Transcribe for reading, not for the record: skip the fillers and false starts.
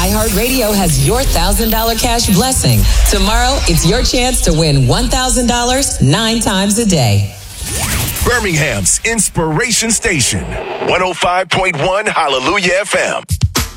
iHeartRadio has your $1,000 cash blessing. Tomorrow, it's your chance to win $1,000 9 times a day. Birmingham's Inspiration Station, 105.1 Hallelujah FM.